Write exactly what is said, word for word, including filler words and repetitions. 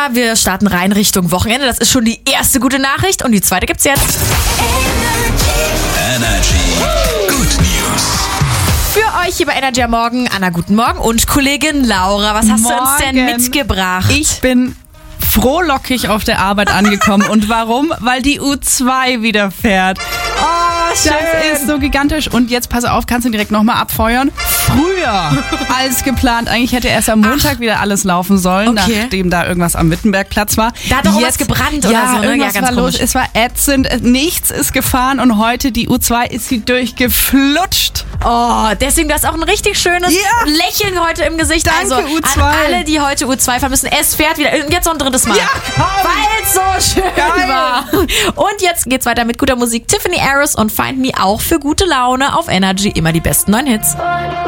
wir starten rein Richtung Wochenende. Das ist schon die erste gute Nachricht und die zweite gibt's jetzt. Energy. Good News. Für euch hier bei Energy am Morgen. Anna, guten Morgen. Und Kollegin Laura, was hast Morgen. du uns denn mitgebracht? Ich bin frohlockig auf der Arbeit angekommen. Und warum? Weil die U zwei wieder fährt. Oh, schön. Das ist so gigantisch. Und jetzt, pass auf, kannst du direkt nochmal abfeuern. Früher als geplant. Eigentlich hätte erst am Montag Ach. wieder alles laufen sollen, Okay. nachdem da irgendwas am Wittenbergplatz war. Da hat doch jetzt, was gebrannt ja, oder so, ne? Irgendwas Ja, ganz war los. komisch. Es war ätzend. Nichts ist gefahren und heute die U zwei ist sie durchgeflutscht. Oh, deswegen, du hast auch ein richtig schönes Ja. Lächeln heute im Gesicht. Danke, also U zwei. an alle, die heute U zwei fahren müssen, es fährt wieder. Und jetzt noch ein drittes Mal. Ja, komm. Weil es so schön Geil. war. Und jetzt geht's weiter mit guter Musik. Tiffany Harris und Find Me auch für gute Laune auf Energy. Immer die besten neuen Hits.